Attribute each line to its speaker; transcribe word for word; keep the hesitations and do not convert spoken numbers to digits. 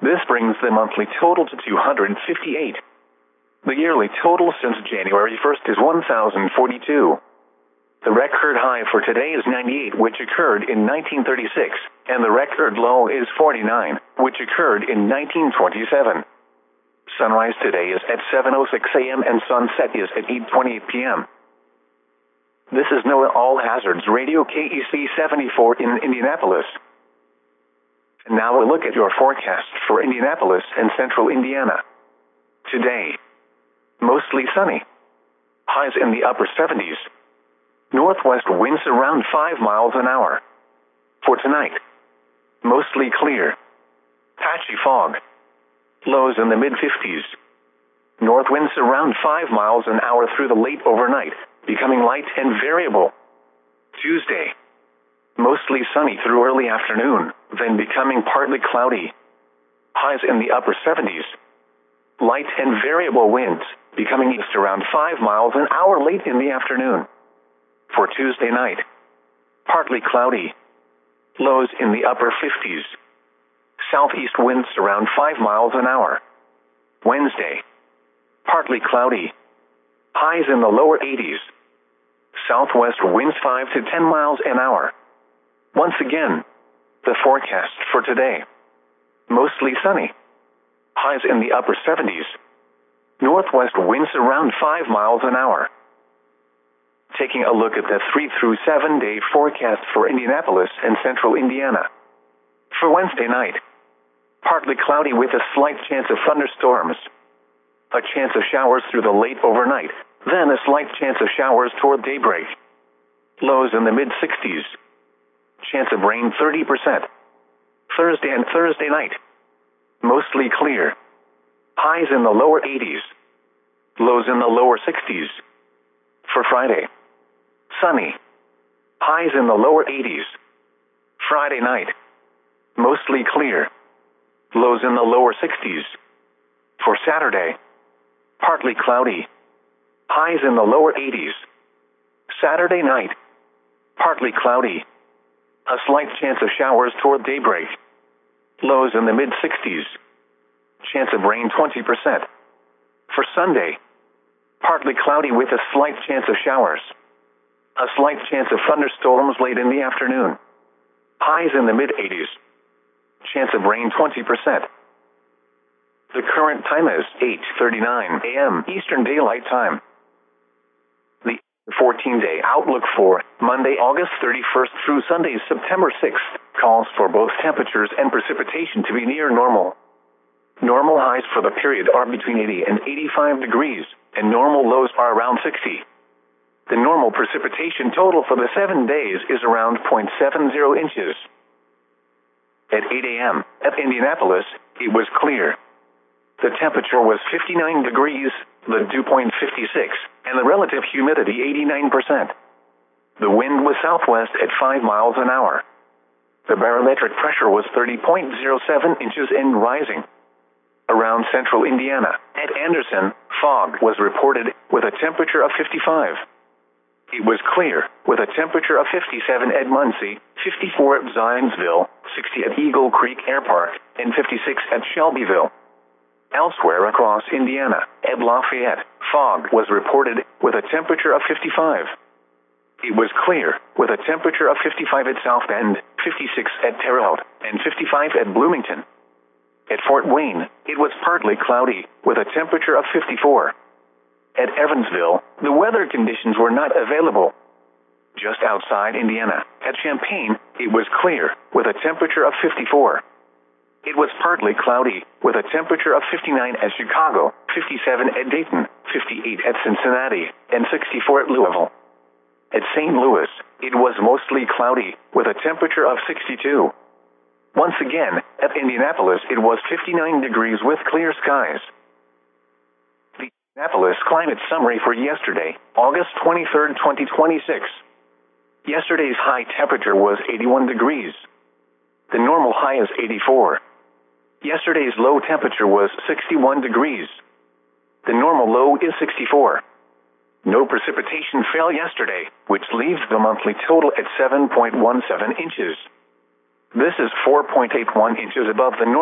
Speaker 1: This brings the monthly total to two hundred fifty-eight. The yearly total since January first is one thousand forty-two. The record high for today is ninety-eight, which occurred in nineteen thirty-six, and the record low is forty-nine, which occurred in nineteen twenty-seven. Sunrise today is at seven oh six a m and sunset is at eight twenty-eight p m This is NOAA All Hazards Radio K E C seventy-four in Indianapolis. And now a look at your forecast for Indianapolis and central Indiana. Today, mostly sunny. Highs in the upper seventies. Northwest winds around five miles an hour. For tonight, mostly clear. Patchy fog. Lows in the mid-fifties. North winds around five miles an hour through the late overnight, becoming light and variable. Tuesday, mostly sunny through early afternoon, then becoming partly cloudy. Highs in the upper seventies. Light and variable winds, becoming east around five miles an hour late in the afternoon. For Tuesday night, partly cloudy. Lows in the upper fifties. Southeast winds around five miles an hour. Wednesday, partly cloudy. Highs in the lower eighties. Southwest winds five to ten miles an hour. Once again, the forecast for today. Mostly sunny. Highs in the upper seventies. Northwest winds around five miles an hour. Taking a look at the three through seven day forecast for Indianapolis and central Indiana. For Wednesday night, partly cloudy with a slight chance of thunderstorms. A chance of showers through the late overnight, then a slight chance of showers toward daybreak. Lows in the mid-sixties. Chance of rain thirty percent. Thursday and Thursday night, mostly clear. Highs in the lower eighties. Lows in the lower sixties. For Friday, sunny. Highs in the lower eighties. Friday night, mostly clear. Lows in the lower sixties. For Saturday, partly cloudy. Highs in the lower eighties. Saturday night, partly cloudy. A slight chance of showers toward daybreak. Lows in the mid-sixties. Chance of rain twenty percent. For Sunday, partly cloudy with a slight chance of showers. A slight chance of thunderstorms late in the afternoon. Highs in the mid-eighties. Chance of rain twenty percent. The current time is eight thirty-nine a m Eastern Daylight Time. The fourteen-day outlook for Monday, August thirty-first through Sunday, September sixth, calls for both temperatures and precipitation to be near normal. Normal highs for the period are between eighty and eighty-five degrees, and normal lows are around sixty. The normal precipitation total for the seven days is around zero point seven zero inches. At eight a m at Indianapolis, it was clear. The temperature was fifty-nine degrees, the dew point fifty-six, and the relative humidity eighty-nine percent. The wind was southwest at five miles an hour. The barometric pressure was thirty point zero seven inches and rising. Around central Indiana, at Anderson, fog was reported with a temperature of fifty-five. It was clear, with a temperature of fifty-seven at Muncie, fifty-four at Zionsville, sixty at Eagle Creek Air Park, and fifty-six at Shelbyville. Elsewhere across Indiana, at Lafayette, fog was reported with a temperature of fifty-five. It was clear, with a temperature of fifty-five at South Bend, fifty-six at Terre Haute, and fifty-five at Bloomington. At Fort Wayne, it was partly cloudy, with a temperature of fifty-four. At Evansville, the weather conditions were not available. Just outside Indiana, at Champaign, it was clear, with a temperature of fifty-four. It was partly cloudy, with a temperature of fifty-nine at Chicago, fifty-seven at Dayton, fifty-eight at Cincinnati, and sixty-four at Louisville. At Saint Louis, it was mostly cloudy, with a temperature of sixty-two. Once again, at Indianapolis, it was fifty-nine degrees with clear skies. The Indianapolis climate summary for yesterday, August twenty-third, twenty twenty-six. Yesterday's high temperature was eighty-one degrees. The normal high is eighty-four. Yesterday's low temperature was sixty-one degrees. The normal low is sixty-four. No precipitation fell yesterday, which leaves the monthly total at seven point one seven inches. This is four point eight one inches above the normal.